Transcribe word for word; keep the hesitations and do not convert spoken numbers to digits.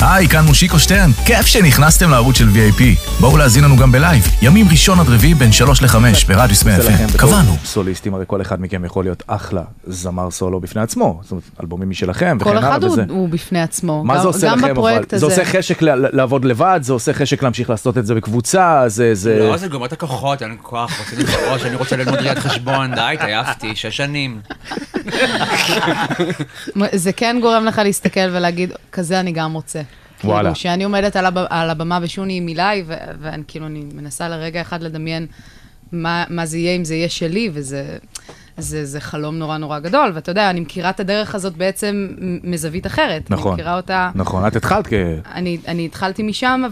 היי, כאן מושיקו שטרן. כיף שנכנסתם לערוץ של וי איי פי. בואו להזין לנו גם בלייב. ימים ראשון עד רביעי בין שלוש לחמש ברדיוס מאה אף אם. קבענו. סוליסטים, הרי כל אחד מכם יכול להיות אחלה זמר סולו בפני עצמו. זאת אומרת, אלבומים משלכם וכן הלאה וזה. כל אחד הוא בפני עצמו. מה זה עושה לכם? אבל זה עושה חשק לעבוד לבד, זה עושה חשק להמשיך לעשות את זה בקבוצה, זה... לא, זה גומר את הכוחות, אין כוח, רוצה לבחוש, אני רוצה ללמוד ראיית חשבון, די, תעייפתי, שש שנים. זה כן גורם לך להסתכל ולהגיד, כזה אני גם רוצה. וואלה. שאני עומדת על הבמה ושוני עם מילי, ואני כאילו, אני מנסה לרגע אחד לדמיין מה זה יהיה אם זה יהיה שלי, וזה... זה, זה חלום נורא נורא גדול, ואתה יודע, אני מכירה את הדרך הזאת בעצם מזווית אחרת. נכון, אני מכירה אותה... נכון, את התחלת כ... אני, אני התחלתי משם,